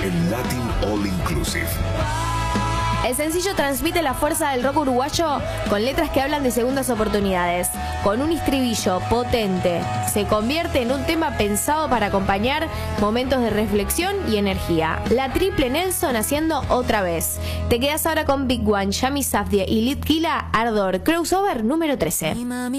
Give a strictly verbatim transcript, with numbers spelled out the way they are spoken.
el Latin All Inclusive. El sencillo transmite la fuerza del rock uruguayo con letras que hablan de segundas oportunidades, con un estribillo potente. Se convierte en un tema pensado para acompañar momentos de reflexión y energía. La Triple Nelson haciendo otra vez. Te quedas ahora con Big One, Yami Safdie y Litkila, Ardor, crossover número trece.